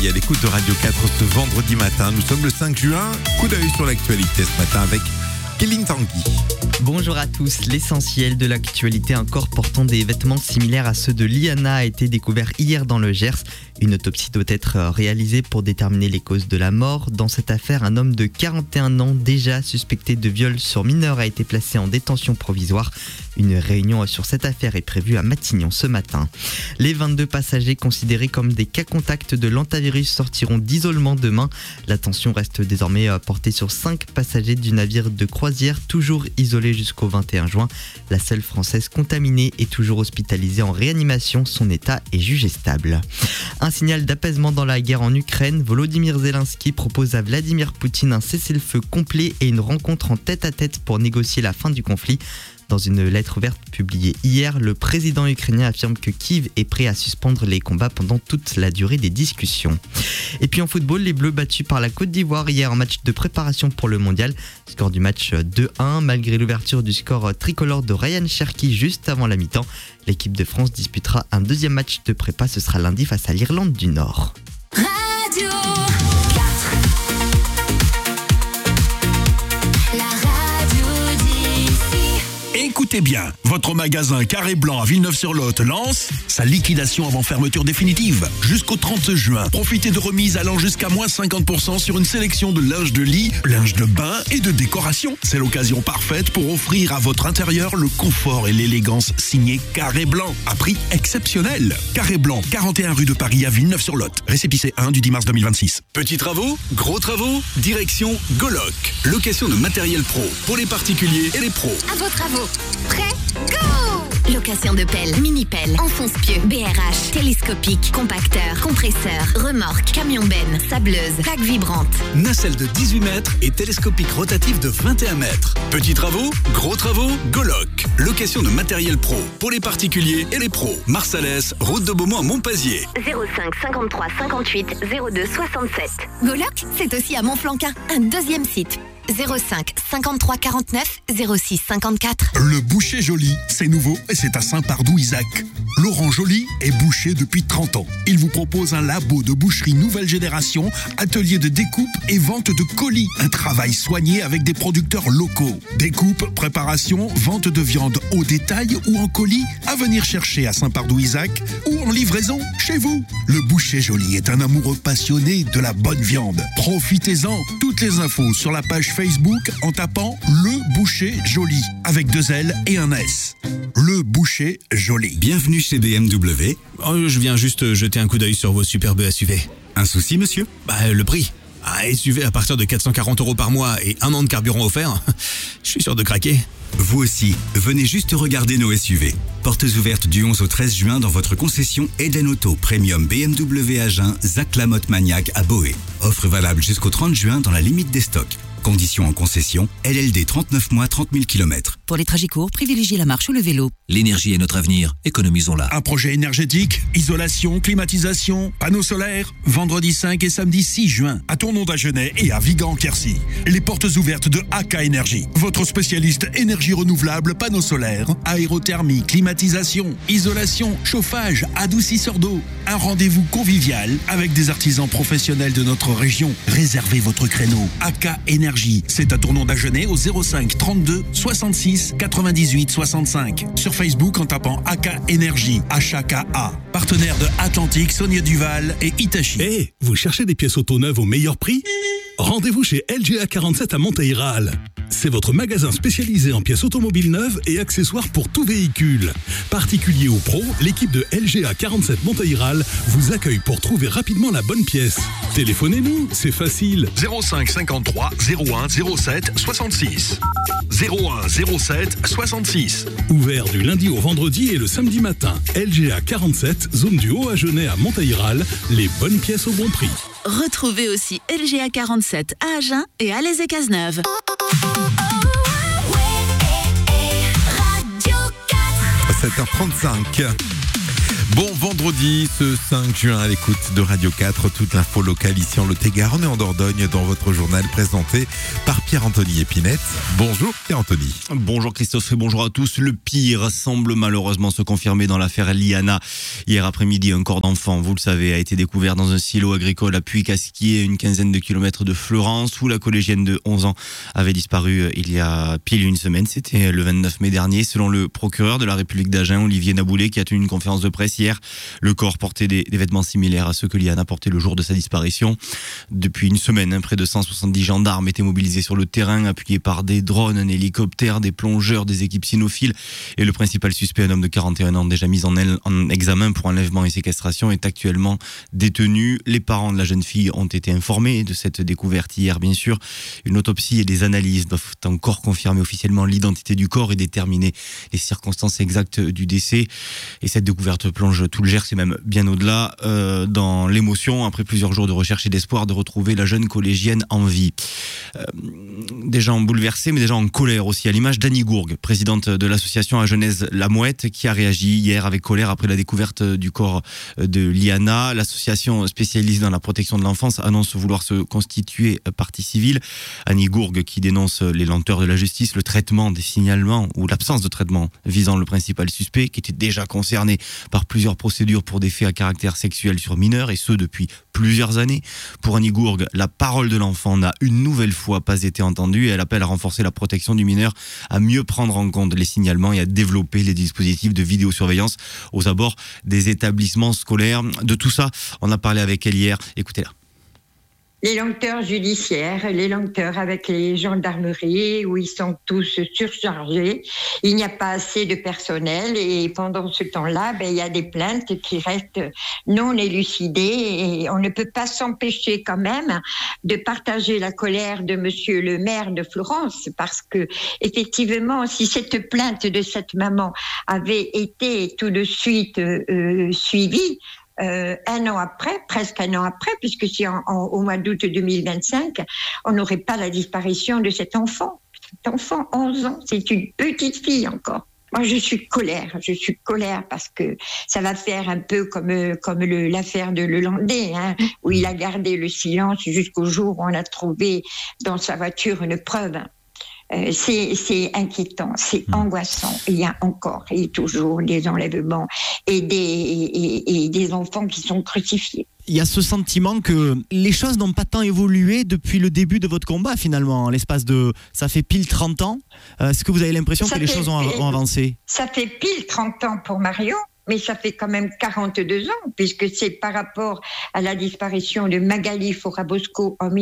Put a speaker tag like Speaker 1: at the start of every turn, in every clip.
Speaker 1: Il y a l'écoute de Radio 4 ce vendredi matin. Nous sommes le 5 juin. Coup d'œil sur l'actualité ce matin avec Kéline Tanguy.
Speaker 2: Bonjour à tous. L'essentiel de l'actualité, un corps portant des vêtements similaires à ceux de Liana a été découvert hier dans le Gers. Une autopsie doit être réalisée pour déterminer les causes de la mort. Dans cette affaire, un homme de 41 ans, déjà suspecté de viol sur mineur, a été placé en détention provisoire. Une réunion sur cette affaire est prévue à Matignon ce matin. Les 22 passagers considérés comme des cas contacts de l'hantavirus sortiront d'isolement demain. L'attention reste désormais portée sur 5 passagers du navire de croisière, toujours isolés jusqu'au 21 juin. La seule Française contaminée est toujours hospitalisée en réanimation. Son état est jugé stable. Un signal d'apaisement dans la guerre en Ukraine. Volodymyr Zelensky propose à Vladimir Poutine un cessez-le-feu complet et une rencontre en tête-à-tête pour négocier la fin du conflit. Dans une lettre ouverte publiée hier, le président ukrainien affirme que Kiev est prêt à suspendre les combats pendant toute la durée des discussions. Et puis en football, les Bleus battus par la Côte d'Ivoire hier en match de préparation pour le mondial. Score du match 2-1, malgré l'ouverture du score tricolore de Ryan Cherki juste avant la mi-temps. L'équipe de France disputera un deuxième match de prépa, ce sera lundi face à l'Irlande du Nord.
Speaker 3: Radio 4. La radio d'ici.
Speaker 4: Écoutez bien, votre magasin Carré Blanc à Villeneuve-sur-Lot lance sa liquidation avant fermeture définitive. Jusqu'au 30 juin, profitez de remises allant jusqu'à moins 50% sur une sélection de linge de lit, linge de bain et de décoration. C'est l'occasion parfaite pour offrir à votre intérieur le confort et l'élégance signé Carré Blanc à prix exceptionnel. Carré Blanc, 41 rue de Paris à Villeneuve-sur-Lot. Récépissé 1 du 10 mars 2026.
Speaker 5: Petits travaux, gros travaux, direction Goloc. Location de matériel pro pour les particuliers et les pros.
Speaker 3: À vos travaux. Prêt? Go! Location de pelle, mini-pelle, enfonce-pieux, BRH, télescopique, compacteur, compresseur, remorque, camion-benne, sableuse, plaque vibrante.
Speaker 5: Nacelle de 18 mètres et télescopique rotatif de 21 mètres. Petits travaux, gros travaux, Goloc. Location de matériel pro pour les particuliers et les pros. Marsalès, route de Beaumont à Montpazier.
Speaker 3: 05 53 58 02 67. Goloc, c'est aussi à Montflanquin, un deuxième site. 05 53 49 06 54.
Speaker 4: Le boucher Joly, c'est nouveau et c'est à Saint-Pardoux-Isaac. Laurent Joly est boucher depuis 30 ans. Il vous propose un labo de boucherie nouvelle génération, atelier de découpe et vente de colis. Un travail soigné avec des producteurs locaux. Découpe, préparation, vente de viande au détail ou en colis, à venir chercher à Saint-Pardoux-Isaac ou en livraison chez vous. Le boucher Joly est un amoureux passionné de la bonne viande. Profitez-en. Toutes les infos sur la page Facebook en tapant Le Boucher Joly avec 2 L et un S. Le Boucher Joly.
Speaker 5: Bienvenue chez BMW.
Speaker 6: Je viens juste jeter un coup d'œil sur vos superbes SUV.
Speaker 5: Un souci, monsieur?
Speaker 6: Le prix. SUV à partir de 440 € par mois et 1 an de carburant offert, je suis sûr de craquer.
Speaker 5: Vous aussi, venez juste regarder nos SUV. Portes ouvertes du 11 au 13 juin dans votre concession Eden Auto Premium BMW Agen Zac Lamotte Maniac à Boé. Offre valable jusqu'au 30 juin dans la limite des stocks. Conditions en concession, LLD 39 mois 30 000 km.
Speaker 7: Pour les trajets courts, privilégiez la marche ou le vélo.
Speaker 8: L'énergie est notre avenir, économisons-la.
Speaker 4: Un projet énergétique, isolation, climatisation, panneaux solaires. Vendredi 5 et samedi 6 juin, à Tournon d'Agenais et à Vigan-Quercy. Les portes ouvertes de AK Énergie. Votre spécialiste énergie renouvelable, panneaux solaires, aérothermie, climatisation, isolation, chauffage, adoucisseur d'eau. Un rendez-vous convivial avec des artisans professionnels de notre région. Réservez votre créneau. AK Énergie. C'est à Tournon d'Agenais au 05 32 66 98 65. Sur Facebook en tapant AK Énergie, HAKA. Partenaire de Atlantique, Sonia Duval et Hitachi.
Speaker 9: Vous cherchez des pièces auto neuves au meilleur prix? Rendez-vous chez LGA 47 à Monteil-Ral. C'est votre magasin spécialisé en pièces automobiles neuves et accessoires pour tout véhicule. Particulier ou pro, l'équipe de LGA 47 Monteil-Ral vous accueille pour trouver rapidement la bonne pièce. Téléphonez-nous, c'est facile.
Speaker 4: 05 53 01 07 66. 01 07 66.
Speaker 9: Ouvert du lundi au vendredi et le samedi matin. LGA 47, zone du Haut-Agenais à Monteil-Ral, les bonnes pièces au bon prix.
Speaker 7: Retrouvez aussi LGA 47 à Agen et à Les Cazeneuve.
Speaker 3: Radio 4.
Speaker 1: 7h35. Bon vendredi, ce 5 juin à l'écoute de Radio 4, toute l'info locale ici en Lot-et-Garonne et en Dordogne dans votre journal présenté par Pierre-Anthony Épinette. Bonjour Pierre-Anthony.
Speaker 10: Bonjour Christophe et bonjour à tous. Le pire semble malheureusement se confirmer dans l'affaire Liana. Hier après-midi, un corps d'enfant, vous le savez, a été découvert dans un silo agricole à Puy-Casquier, une quinzaine de kilomètres de Fleurance, où la collégienne de 11 ans avait disparu il y a pile une semaine. C'était le 29 mai dernier. Selon le procureur de la République d'Agen, Olivier Naboulet, qui a tenu une conférence de presse hier, le corps portait des vêtements similaires à ceux que Liana portait le jour de sa disparition. Depuis une semaine, près de 170 gendarmes étaient mobilisés sur le terrain, appuyés par des drones, un hélicoptère, des plongeurs, des équipes cynophiles. Et le principal suspect, un homme de 41 ans déjà mis en examen pour enlèvement et séquestration, est actuellement détenu. Les parents de la jeune fille ont été informés de cette découverte hier, bien sûr. Une autopsie et des analyses doivent encore confirmer officiellement l'identité du corps et déterminer les circonstances exactes du décès. Et cette découverte plonge tout le Gers, et même bien au-delà, dans l'émotion, après plusieurs jours de recherche et d'espoir de retrouver la jeune collégienne en vie. Des gens bouleversés, mais des gens en colère aussi, à l'image d'Annie Gourgue, présidente de l'association Agenèse La Mouette, qui a réagi hier avec colère après la découverte du corps de Liana. L'association spécialisée dans la protection de l'enfance annonce vouloir se constituer partie civile. Annie Gourgue qui dénonce les lenteurs de la justice, le traitement des signalements ou l'absence de traitement visant le principal suspect, qui était déjà concerné par plusieurs procédures pour des faits à caractère sexuel sur mineurs, et ce depuis plusieurs années. Pour Annie Gourgue, la parole de l'enfant n'a une nouvelle fois pas été entendue, et elle appelle à renforcer la protection du mineur, à mieux prendre en compte les signalements et à développer les dispositifs de vidéosurveillance aux abords des établissements scolaires. De tout ça, on a parlé avec elle hier. Écoutez-la.
Speaker 11: Les lenteurs judiciaires, les lenteurs avec les gendarmeries où ils sont tous surchargés. Il n'y a pas assez de personnel et pendant ce temps-là, il y a des plaintes qui restent non élucidées et on ne peut pas s'empêcher quand même de partager la colère de monsieur le maire de Fleurance, parce que effectivement, si cette plainte de cette maman avait été tout de suite suivie, un an après, presque un an après, puisque c'est au mois d'août 2025, on n'aurait pas la disparition de cet enfant. Cet enfant, 11 ans, c'est une petite fille encore. Moi, je suis colère parce que ça va faire un peu comme l'affaire de Lelandais, où il a gardé le silence jusqu'au jour où on a trouvé dans sa voiture une preuve. C'est inquiétant, c'est angoissant. Il y a encore et toujours des enlèvements et des enfants qui sont crucifiés.
Speaker 12: Il y a ce sentiment que les choses n'ont pas tant évolué depuis le début de votre combat finalement, l'espace de... Ça fait pile 30 ans. Est-ce que vous avez l'impression que les choses ont avancé ? Ça fait pile 30 ans pour Marion. Mais ça fait quand même 42 ans, puisque c'est par rapport à la disparition de Magali Forabosco en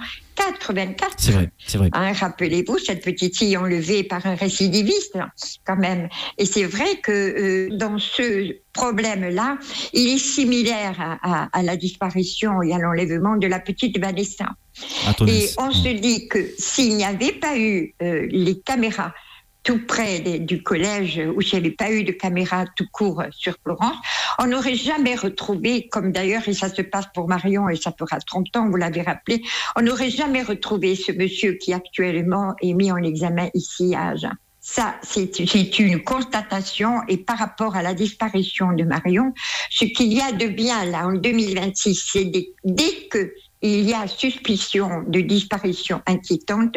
Speaker 12: 1984. C'est vrai. Rappelez-vous, cette petite fille enlevée par un récidiviste, quand même. Et c'est vrai que dans ce problème-là, il est similaire à la disparition et à l'enlèvement de la petite Vanessa. Et on se dit que s'il n'y avait pas eu les caméras tout près du collège, où il n'y avait pas eu de caméra tout court sur Florence, on n'aurait jamais retrouvé, comme d'ailleurs, et ça se passe pour Marion, et ça fera 30 ans, vous l'avez rappelé, on n'aurait jamais retrouvé ce monsieur qui actuellement est mis en examen ici à Agen. Ça, c'est une constatation, et par rapport à la disparition de Marion, ce qu'il y a de bien là en 2026, c'est dès que il y a suspicion de disparition inquiétante,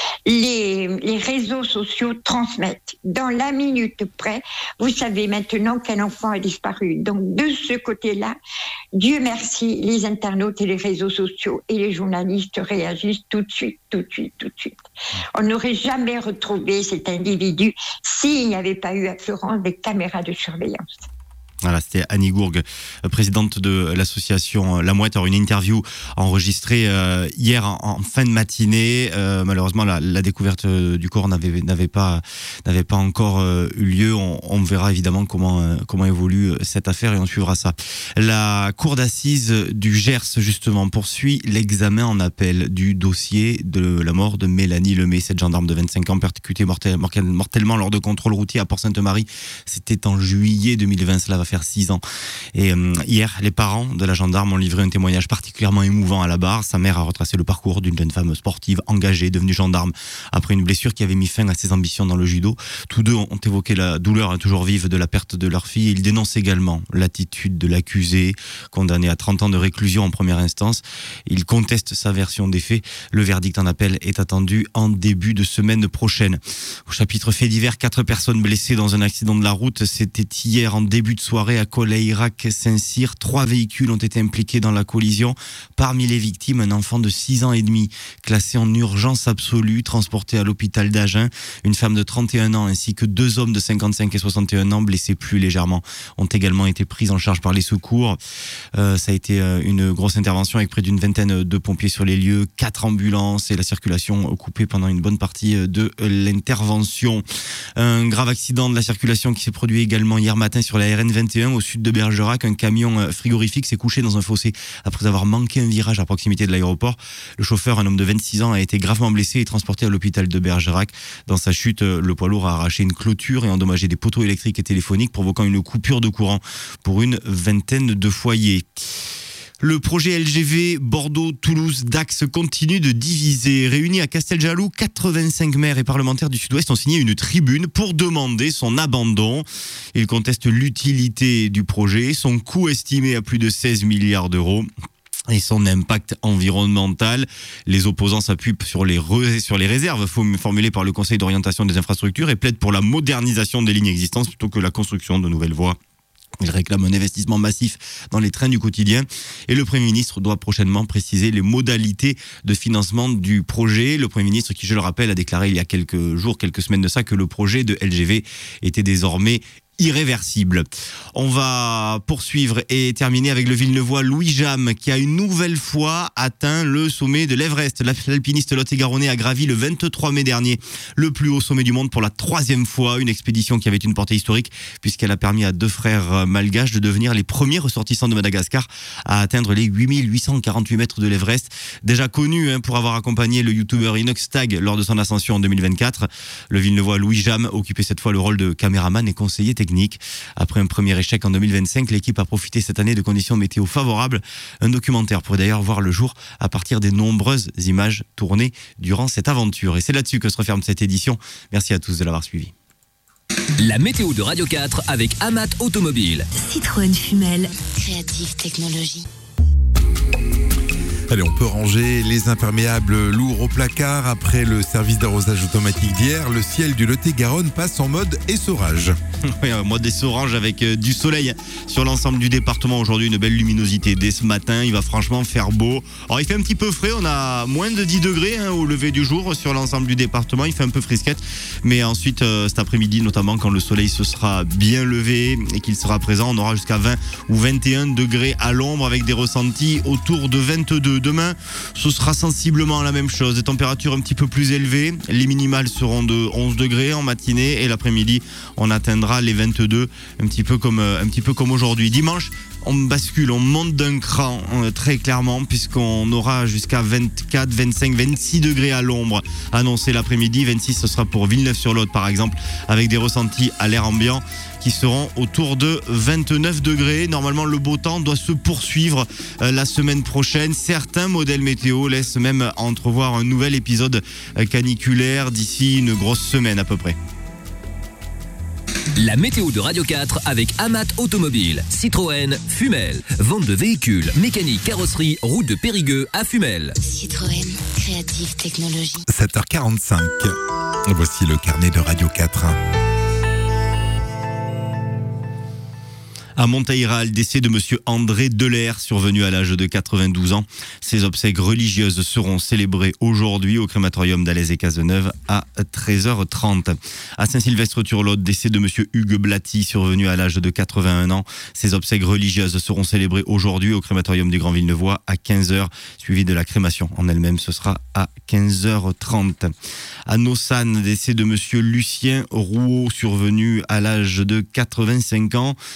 Speaker 12: les réseaux sociaux transmettent. Dans la minute près, vous savez maintenant qu'un enfant a disparu. Donc de ce côté-là, Dieu merci, les internautes et les réseaux sociaux et les journalistes réagissent tout de suite. On n'aurait jamais retrouvé cet individu s'il n'y avait pas eu à Florence des caméras de surveillance.
Speaker 10: Voilà, c'était Annie Gourgue, présidente de l'association La Mouette. Alors, une interview enregistrée hier en fin de matinée. Malheureusement, la découverte du corps n'avait pas encore eu lieu. On verra évidemment comment évolue cette affaire et on suivra ça. La cour d'assises du Gers, justement, poursuit l'examen en appel du dossier de la mort de Mélanie Lemay, cette gendarme de 25 ans percutée mortellement lors de contrôle routier à Port-Sainte-Marie. C'était en juillet 2020. Cela va faire faire 6 ans. Et hier, les parents de la gendarme ont livré un témoignage particulièrement émouvant à la barre. Sa mère a retracé le parcours d'une jeune femme sportive engagée, devenue gendarme après une blessure qui avait mis fin à ses ambitions dans le judo. Tous deux ont évoqué la douleur toujours vive de la perte de leur fille. Ils dénoncent également l'attitude de l'accusé, condamné à 30 ans de réclusion en première instance. Ils contestent sa version des faits. Le verdict en appel est attendu en début de semaine prochaine. Au chapitre fait divers, 4 personnes blessées dans un accident de la route. C'était hier en début de soirée à Coleirac-Saint-Cyr. 3 véhicules ont été impliqués dans la collision. Parmi les victimes, un enfant de 6 ans et demi, classé en urgence absolue, transporté à l'hôpital d'Agen. Une femme de 31 ans ainsi que 2 hommes de 55 et 61 ans blessés plus légèrement ont également été pris en charge par les secours. Ça a été une grosse intervention avec près d'une vingtaine de pompiers sur les lieux, 4 ambulances et la circulation coupée pendant une bonne partie de l'intervention. Un grave accident de la circulation qui s'est produit également hier matin sur la RN 21 au sud de Bergerac. Un camion frigorifique s'est couché dans un fossé après avoir manqué un virage à proximité de l'aéroport. Le chauffeur, un homme de 26 ans, a été gravement blessé et transporté à l'hôpital de Bergerac. Dans sa chute, le poids lourd a arraché une clôture et endommagé des poteaux électriques et téléphoniques, provoquant une coupure de courant pour une vingtaine de foyers. Le projet LGV Bordeaux-Toulouse-Dax continue de diviser. Réunis à Casteljaloux, 85 maires et parlementaires du Sud-Ouest ont signé une tribune pour demander son abandon. Ils contestent l'utilité du projet, son coût estimé à plus de 16 milliards d'euros. Et son impact environnemental. Les opposants s'appuient sur les réserves formulées par le Conseil d'orientation des infrastructures et plaident pour la modernisation des lignes existantes plutôt que la construction de nouvelles voies. Il réclame un investissement massif dans les trains du quotidien et le Premier ministre doit prochainement préciser les modalités de financement du projet. Le Premier ministre qui, je le rappelle, a déclaré il y a quelques semaines de ça, que le projet de LGV était désormais irréversible. On va poursuivre et terminer avec le Villeneuvois Louis Jam qui a une nouvelle fois atteint le sommet de l'Everest. L'alpiniste lot-et-garonnais a gravi le 23 mai dernier le plus haut sommet du monde pour la 3e fois. Une expédition qui avait une portée historique puisqu'elle a permis à 2 frères malgaches de devenir les premiers ressortissants de Madagascar à atteindre les 8848 mètres de l'Everest. Déjà connu pour avoir accompagné le youtubeur Inox Tag lors de son ascension en 2024. Le Villeneuvois Louis Jam occupait cette fois le rôle de caméraman et conseiller technique. Après un premier échec en 2025, l'équipe a profité cette année de conditions météo favorables. Un documentaire pourrait d'ailleurs voir le jour à partir des nombreuses images tournées durant cette aventure. Et c'est là-dessus que se referme cette édition. Merci à tous de l'avoir suivi.
Speaker 8: La météo de Radio 4 avec Amat Automobile.
Speaker 3: Citroën Fumel, Creative Technologies.
Speaker 1: Allez, on peut ranger les imperméables lourds au placard. Après le service d'arrosage automatique d'hier, le ciel du Lot-et-Garonne passe en mode essorage.
Speaker 10: Oui, mode essorage avec du soleil sur l'ensemble du département. Aujourd'hui, une belle luminosité dès ce matin. Il va franchement faire beau. Alors, il fait un petit peu frais. On a moins de 10 degrés au lever du jour sur l'ensemble du département. Il fait un peu frisquette. Mais ensuite, cet après-midi, notamment quand le soleil se sera bien levé et qu'il sera présent, on aura jusqu'à 20 ou 21 degrés à l'ombre avec des ressentis autour de 22. Demain, ce sera sensiblement la même chose. Des températures un petit peu plus élevées. Les minimales seront de 11 degrés en matinée et l'après-midi, on atteindra les 22, un petit peu comme aujourd'hui. Dimanche, on bascule, on monte d'un cran très clairement puisqu'on aura jusqu'à 24, 25, 26 degrés à l'ombre annoncé l'après-midi. 26, ce sera pour Villeneuve-sur-Lot par exemple, avec des ressentis à l'air ambiant qui seront autour de 29 degrés. Normalement, le beau temps doit se poursuivre la semaine prochaine. Certains modèles météo laissent même entrevoir un nouvel épisode caniculaire d'ici une grosse semaine à peu près.
Speaker 8: La météo de Radio 4 avec Amat Automobile. Citroën, Fumel. Vente de véhicules, mécanique, carrosserie, route de Périgueux à Fumel.
Speaker 3: Citroën, Creative Technologies.
Speaker 1: 7h45. Voici le carnet de Radio 4.
Speaker 10: À Montaïral, décès de monsieur André Delair, survenu à l'âge de 92 ans. Ses obsèques religieuses seront célébrées aujourd'hui au crématorium d'Alès et Cazeneuve à 13h30. À Saint-Sylvestre-sur-Lot, décès de monsieur Hugues Blaty, survenu à l'âge de 81 ans. Ses obsèques religieuses seront célébrées aujourd'hui au crématorium du Grand Villeneuvois à 15h, suivi de la crémation en elle-même, ce sera à 15h30. À Nossan, décès de monsieur Lucien Rouault, survenu à l'âge de 85 ans. Ses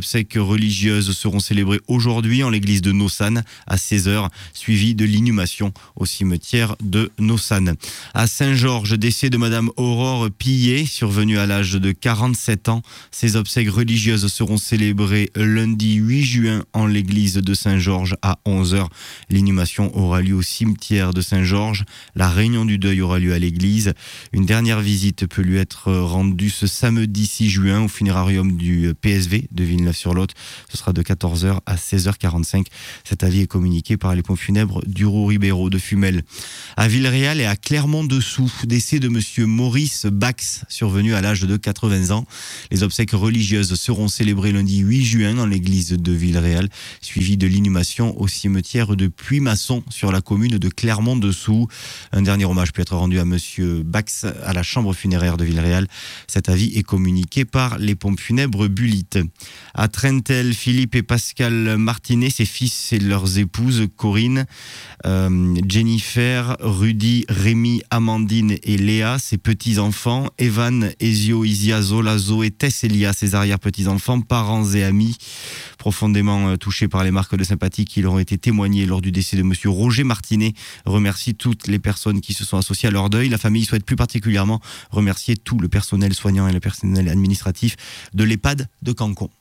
Speaker 10: obsèques religieuses seront célébrées aujourd'hui en l'église de Nossan à 16h, suivi de l'inhumation au cimetière de Nossan. À Saint-Georges, décès de Madame Aurore Pillet, survenue à l'âge de 47 ans. Ces obsèques religieuses seront célébrées lundi 8 juin en l'église de Saint-Georges à 11h. L'inhumation aura lieu au cimetière de Saint-Georges. La réunion du deuil aura lieu à l'église. Une dernière visite peut lui être rendue ce samedi 6 juin au funérarium du PSV de Villeneuve-sur-Lot. Ce sera de 14h à 16h45. Cet avis est communiqué par les pompes funèbres du Roux-Ribeiro de Fumel. À Villeréal et à Clermont-Dessous, décès de monsieur Maurice Bax, survenu à l'âge de 80 ans. Les obsèques religieuses seront célébrées lundi 8 juin dans l'église de Villeréal, suivi de l'inhumation au cimetière de Puy-Masson sur la commune de Clermont-Dessous. Un dernier hommage peut être rendu à monsieur Bax à la chambre funéraire de Villeréal. Cet avis est communiqué par les pompes funèbres Bullitt. À Trentel, Philippe et Pascal Martinet, ses fils et leurs épouses Corinne, Jennifer, Rudy, Rémi, Amandine et Léa, ses petits-enfants, Evan, Ezio, Isia, Zola, Zoé, Tess, Elia, ses arrière-petits-enfants, parents et amis, profondément touchés par les marques de sympathie qui leur ont été témoignées lors du décès de monsieur Roger Martinet, remercie toutes les personnes qui se sont associées à leur deuil. La famille souhaite plus particulièrement remercier tout le personnel soignant et le personnel administratif de l'EHPAD de Cancon.